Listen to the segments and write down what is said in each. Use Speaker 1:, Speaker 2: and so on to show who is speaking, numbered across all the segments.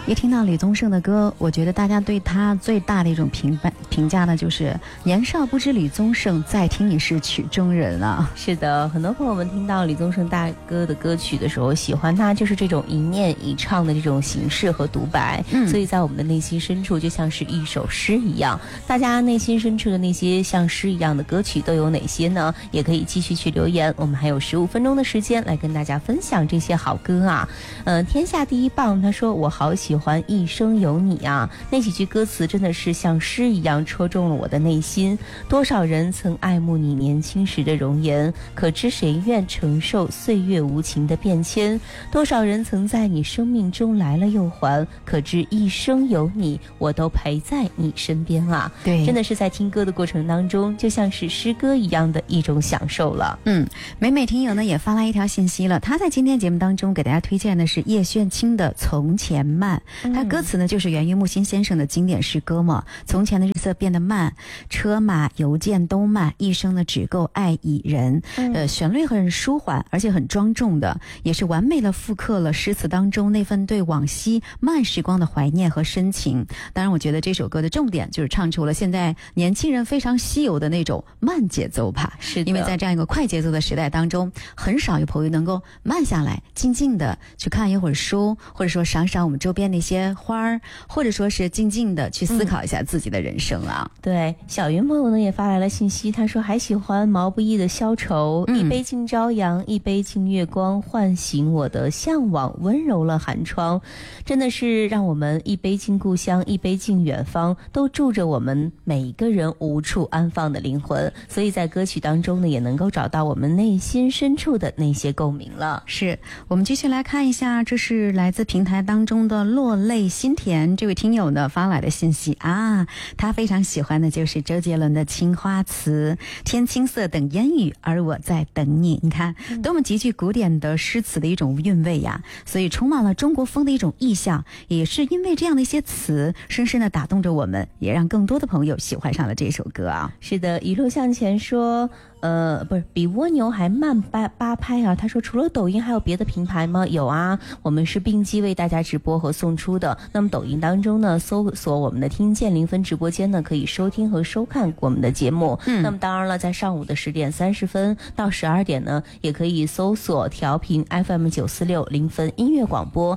Speaker 1: 一听到李宗盛的歌，我觉得大家对他最大的一种评价呢，就是年少不知李宗盛，再听你是曲中人啊。
Speaker 2: 是的，很多朋友们听到李宗盛大哥的歌曲的时候，喜欢他就是这种一念一唱的这种形式和独白，所以在我们的内心深处就像是一首诗一样。大家内心深处的那些像诗一样的歌曲都有哪些呢？也可以继续去留言，我们还有15分钟的时间来跟大家分享这些好歌啊。天下第一棒，他说我好喜欢一生有你啊，那几句歌词真的是像诗一样戳中了我的内心。多少人曾爱慕你年轻时的容颜，可知谁愿承受岁月无情的变迁？多少人曾在你生命中来了又还，可知一生有你，我都陪在你身边啊。
Speaker 1: 对，
Speaker 2: 真的是在听歌的过程当中，就像是诗歌一样的一种享受了。
Speaker 1: 美美听友呢也发来一条信息了，他在今天节目当中给大家推荐的是叶炫清的《从前慢》，他歌词呢就是源于木心先生的经典诗歌嘛。从前的日色变得慢，车马邮件都慢，一生呢只够爱一人。旋律很舒缓，而且很庄重的，也是完美的复刻了诗词当中那份对往昔慢时光的怀念和深情。当然我觉得这首歌的重点就是唱出了现在年轻人非常稀有的那种慢节奏吧。
Speaker 2: 是的，
Speaker 1: 因为在这样一个快节奏的时代当中，很少有朋友能够慢下来静静的去看一会儿书，或者说赏赏我们周边那些花儿，或者说是静静的去思考一下自己的人生啊。
Speaker 2: 对，小云朋友呢也发来了信息，他说还喜欢毛不易的消愁，一杯敬朝阳，一杯敬月光，唤醒我的向往，温柔了寒窗。真的是让我们一杯敬故乡，一杯敬远方，都住着我们每一个人无处安放的灵魂。所以在歌曲当中呢，也能够找到我们内心深处的那些共鸣了。
Speaker 1: 是，我们继续来看一下，这是来自平台当中的落泪心田这位听友呢发来的信息啊，他非常喜欢的就是周杰伦的《青花瓷》，天青色等烟雨，而我在等你。你看多么极具古典的诗词的一种韵味呀，所以充满了中国风的一种意象。也是因为这样的一些词深深的打动着我们，也让更多的朋友喜欢上了这首歌啊。
Speaker 2: 是的，一路向前说不是比蜗牛还慢八拍啊。他说除了抖音还有别的平台吗？有啊，我们是并机为大家直播和送出的。那么抖音当中呢，搜索我们的听见零分直播间呢，可以收听和收看我们的节目。那么当然了，在上午的10点30分到12点呢，也可以搜索调频 FM946 零分音乐广播，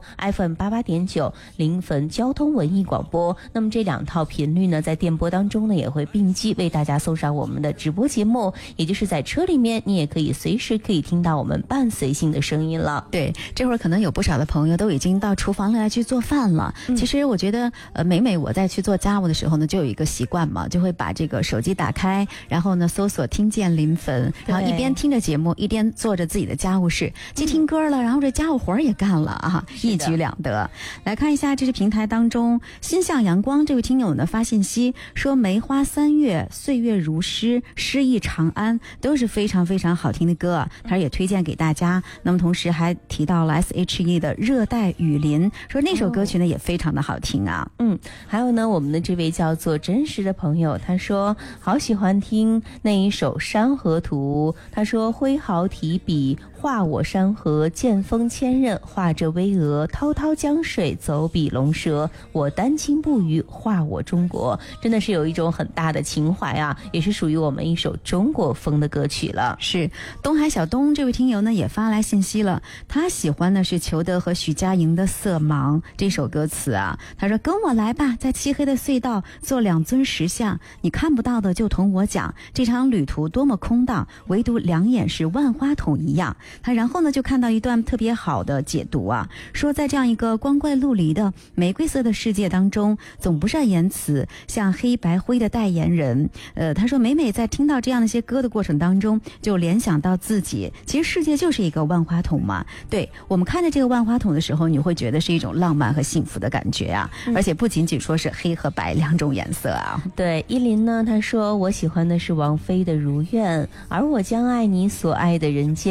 Speaker 2: FM88.9 零分交通文艺广播。那么这两套频率呢，在电波当中呢，也会并机为大家送上我们的直播节目，也就是在车里面你也可以随时可以听到我们伴随性的声音了。
Speaker 1: 对，这会儿可能有不少的朋友都已经到厨房里来去做饭了。其实我觉得每我在去做家务的时候呢，就有一个习惯嘛，就会把这个手机打开，然后呢搜索听见临汾，然后一边听着节目一边做着自己的家务事，既听歌了，然后这家务活也干了啊，一举两得。来看一下这是平台当中心向阳光这位听友呢发信息说，梅花三月，岁月如诗，诗意长安，都是非常非常好听的歌啊，他也推荐给大家。那么同时还提到了 SHE 的热带雨林，说那首歌曲呢也非常的好听啊。
Speaker 2: 还有呢，我们的这位叫做真实的朋友，他说好喜欢听那一首山河图，他说挥毫提笔画我山河，剑锋千仞画着巍峨，滔滔江水走笔龙蛇，我丹青不语画我中国。真的是有一种很大的情怀啊，也是属于我们一首中国风的歌曲了。
Speaker 1: 是东海小东这位听友呢也发来信息了，他喜欢的是裘德和许佳莹的《色盲》这首歌词啊，他说跟我来吧，在漆黑的隧道做两尊石像，你看不到的就同我讲，这场旅途多么空荡，唯独两眼是万花筒一样。他然后呢就看到一段特别好的解读啊，说在这样一个光怪陆离的玫瑰色的世界当中，总不善言辞，像黑白灰的代言人。他说每在听到这样的一些歌的过程当中，就联想到自己，其实世界就是一个万花筒嘛。对，我们看着这个万花筒的时候，你会觉得是一种浪漫和幸福的感觉啊，而且不仅仅说是黑和白两种颜色啊。
Speaker 2: 对，依林呢他说我喜欢的是王菲的如愿，而我将爱你所爱的人间，愿你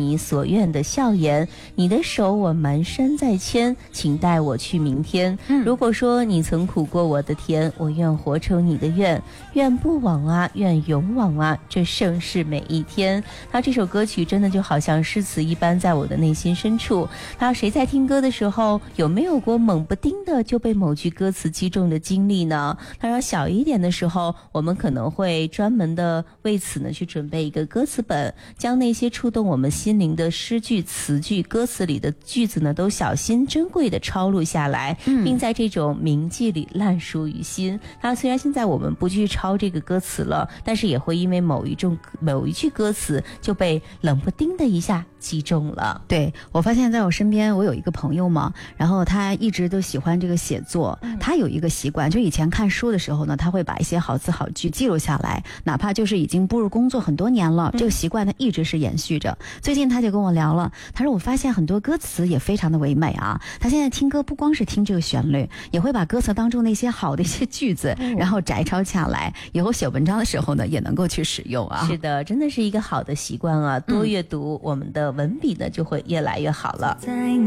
Speaker 2: 你所愿的笑颜，你的手我蹒跚在牵，请带我去明天。如果说你曾苦过我的甜，我愿活成你的愿，愿不枉啊，愿勇往啊，这盛世每一天。他这首歌曲真的就好像诗词一般，在我的内心深处。他谁在听歌的时候有没有过猛不丁的就被某句歌词击中的经历呢？他说小一点的时候，我们可能会专门的为此呢去准备一个歌词本，将那些触动我们心灵的诗句、词句、歌词里的句子呢，都小心珍贵的抄录下来，并在这种铭记里烂熟于心。那虽然现在我们不去抄这个歌词了，但是也会因为某一句歌词就被冷不丁的一下击中了。
Speaker 1: 对，我发现在我身边，我有一个朋友嘛，然后他一直都喜欢这个写作，他有一个习惯，就以前看书的时候呢，他会把一些好词好句记录下来，哪怕就是已经步入工作很多年了，这个习惯呢一直是延续着。最近他就跟我聊了，他说我发现很多歌词也非常的唯美啊，他现在听歌不光是听这个旋律，也会把歌词当中那些好的一些句子，然后摘抄下来，以后写文章的时候呢也能够去使用啊。
Speaker 2: 是的，真的是一个好的习惯啊，多阅读，我们的文笔呢就会越来越好了。